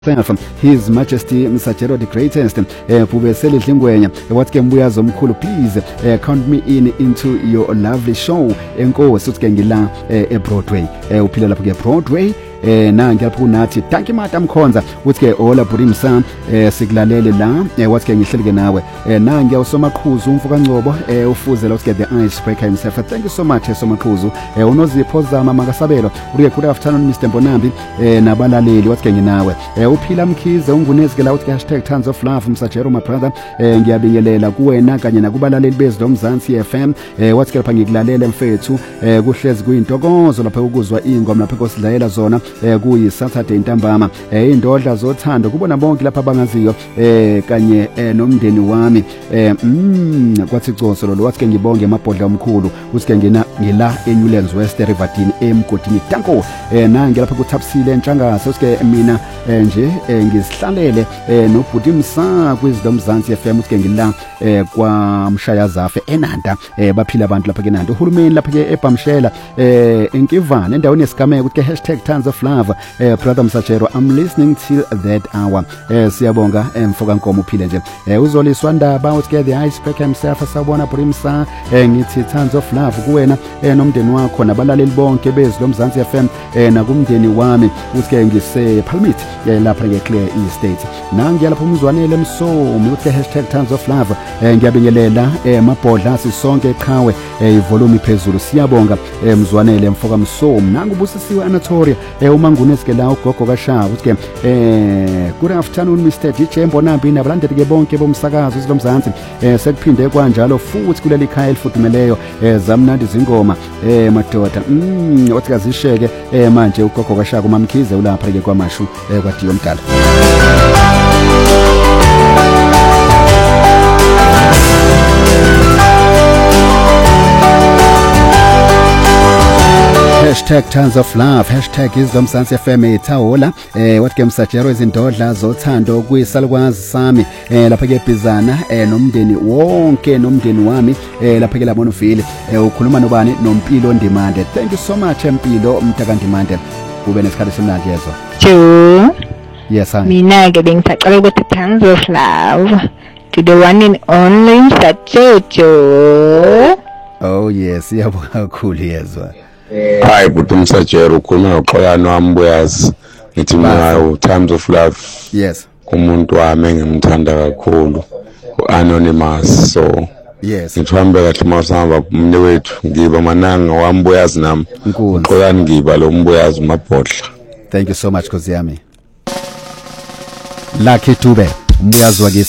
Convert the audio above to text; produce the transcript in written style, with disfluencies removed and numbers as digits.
His Majesty Msachero the Greatest Pubesele Dlingwenya wathi ke mbuyazo omkhulu please count me into your lovely show enkosi uthi ke ngila eBroadway uphila lapho ke Broadway nangi lapho kunathi thank you madam Khonza uthi ke ola burimsa sikulalele la wathi ke ngihleli ke nawe nangi awusomaqhuzu umfuka Ngcobo ufuzela uthi ke the icebreaker himself thank you so much somaqhuzu unozipho zama makasabelo uthi good afternoon Mr Mbonambi nabalaleli wathi ke nginawe uphila Mkhize ungunezi ke la uthi #tons of love Msachero my brother ngiyabingelela kuwena kanye nakubalaleli bezwe Mzansi FM wathi ke lapha ngikulalela mfethu kuhlezi kuyintokozo lapha ukuzwa ingoma lapha kosidlayela zona kuyi Saturday ntambama indodla zothando kubona bonke lapha abangaziyo kanye nomndeni wami kwathi Coso lo wathi ke ngibonge amabhodla omkhulu uthi ke ngila eNewlands West Riverdene emgodini tanko nangi lapha kuThapsile eNtshangase uthi ke mina nje ngisihlalele nobhuti Msa kwizwe Mzansi FM uthi ke ngila kwaMshaya Zafe eNanda baphila abantu lapha ke eNanda uhulumeni lapha ke eBhamshela enkivana endaweni yesigameko uthi ke #tons of love brother Msachero I'm listening till that hour siyabonga mfoka Nkomo uphile nje uzoliswa ndaba uthi ke the icebreaker himself asabona Brimsa ngithi tons of love kuwena nomndeni wakho nabalaleli bonke bezwe Mzansi FM nakumndeni wami uthi ke ngise Palmit lapha ke Clear Estate nangi lapha umzwanele Msomi uthi ke #tons of love ngiyabingelela mabhodla sisonke eqhawe ivolume phezulu siyabonga mzwanele mfoka Msomi nangu busisiwe Anatolia umangunesi ke la ugogo kaShaba uthi ke good afternoon Mr DJ Mbonambi nabalandeli ke bonke bomsakazo izilomzansi sekuphinde kanjalo futhi kuleli khaya elifudumeleyo zamnandi izingoma madoda uthi kazisheke manje ugogo kaShaba uMamkhize ulapha ke kwaMashu kwaDiyo Mdala #tons of love #izomzansi FM ethawola wathi ke Msachero izindodla zothando kuyisalukwazi sami lapha ke eBhizana nomndeni wonke nomndeni wami lapha ke labona uvile ukhuluma nobani noMpilo Ndimande thank you so much Mpilo Mtaka Ndimande kube nesikhathi semnandi yezo Jo yes mina ke bengisacela ukuthi tons of love to the one and only Msachero oh yes yabona kakhulu yezwa hayi buthi Msachero ukhuluma noXoyana wambuyazi ngithi mina tons of love yes umuntu wami engimthanda kakhulu uAnonymous so yes ngithambe kahle masihamba umne wethu ngiba mananga wambuyazi nami uXoyana ngiba lo mbuyazi mabhodla thank you so much Nkosi yami Lucky Dube umbuyazi wakisi